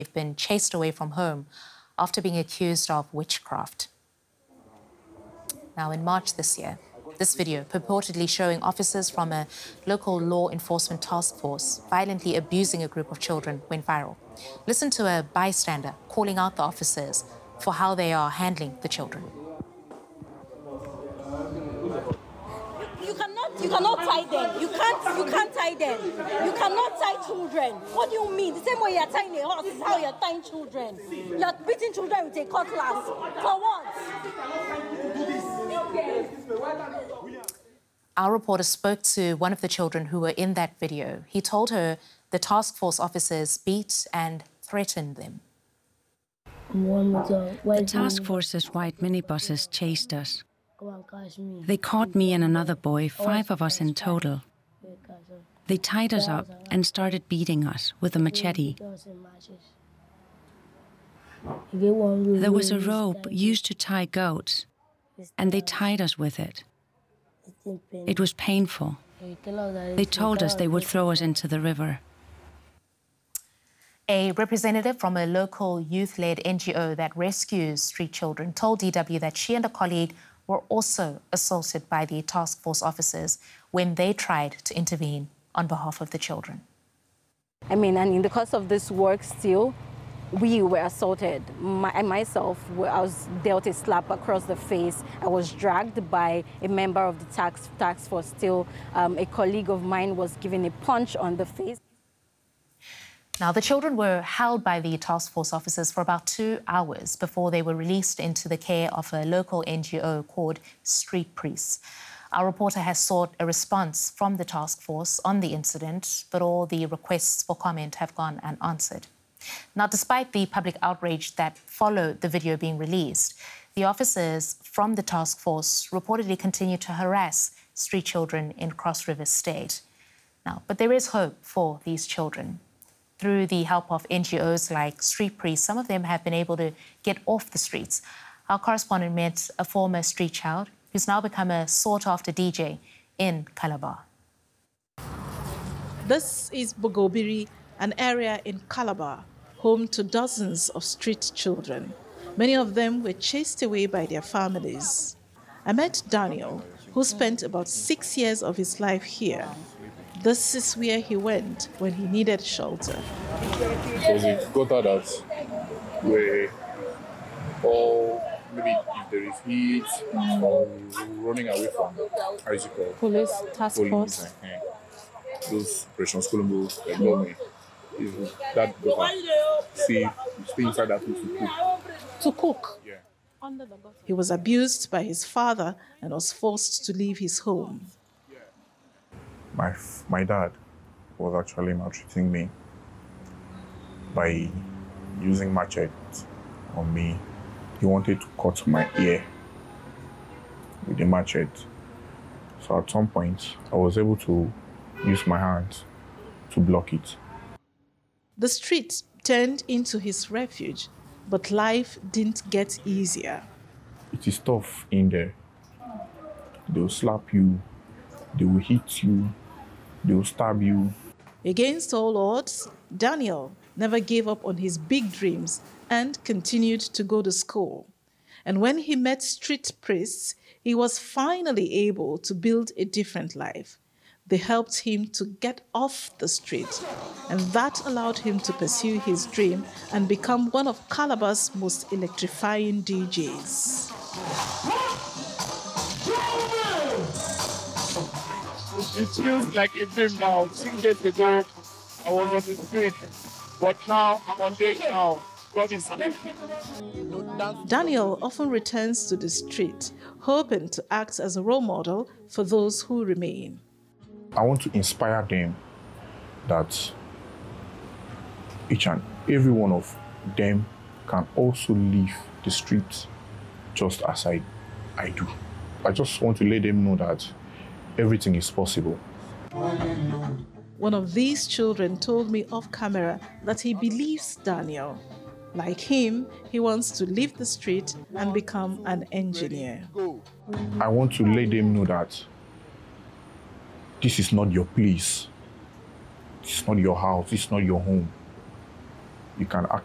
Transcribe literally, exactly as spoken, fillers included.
They've been chased away from home after being accused of witchcraft. Now, in March this year, this video purportedly showing officers from a local law enforcement task force violently abusing a group of children went viral. Listen to a bystander calling out the officers for how they are handling the children. You cannot, you cannot tie them. You can't, you can't tie them. You cannot tie children. What do you mean? The same way you're tying a horse is how you're tying children. You're beating children with a cutlass. For what? Our reporter spoke to one of the children who were in that video. He told her the task force officers beat and threatened them. The task force's white minibuses chased us. They caught me and another boy, five of us in total. They tied us up and started beating us with a machete. There was a rope used to tie goats, and they tied us with it. It was painful. They told us they would throw us into the river. A representative from a local youth-led N G O that rescues street children told D W that she and a colleague were also assaulted by the task force officers when they tried to intervene on behalf of the children. I mean, and in the course of this work still, we were assaulted. My, I myself, I was dealt a slap across the face. I was dragged by a member of the task, task force still. Um, a colleague of mine was given a punch on the face. Now, the children were held by the task force officers for about two hours before they were released into the care of a local N G O called Street Priests. Our reporter has sought a response from the task force on the incident, but all the requests for comment have gone unanswered. Now, despite the public outrage that followed the video being released, the officers from the task force reportedly continue to harass street children in Cross River State. Now, but there is hope for these children. Through the help of N G Os like Street Priests, some of them have been able to get off the streets. Our correspondent met a former street child who's now become a sought-after D J in Calabar. This is Bogobiri, an area in Calabar, home to dozens of street children. Many of them were chased away by their families. I met Daniel, who spent about six years of his life here. This is where he went when he needed shelter. So we got out that we're all, maybe if there is heat, mm. or running away from, how is it called? Police, task Police, force. Uh, those operations, Colombo, they know me. If that got out, see, stay inside that place to cook. To cook? Yeah. He was abused by his father and was forced to leave his home. My, my dad was actually maltreating me by using machete on me. He wanted to cut my ear with the machete. So at some point, I was able to use my hands to block it. The street turned into his refuge, but life didn't get easier. It is tough in there. They will slap you, they will hit you, they will stab you. Against all odds, Daniel never gave up on his big dreams and continued to go to school. And when he met Street Priests, he was finally able to build a different life. They helped him to get off the street, and that allowed him to pursue his dream and become one of Calabar's most electrifying D Js. It feels like a dream now. Six days ago, I was on the street, but now I'm on day now. God is Daniel often returns to the street, hoping to act as a role model for those who remain. I want to inspire them that each and every one of them can also leave the street just as I, I do. I just want to let them know that everything is possible. One of these children told me off camera that he believes Daniel. Like him, he wants to leave the street and become an engineer. I want to let them know that this is not your place. It's not your house. It's not your home. You can actually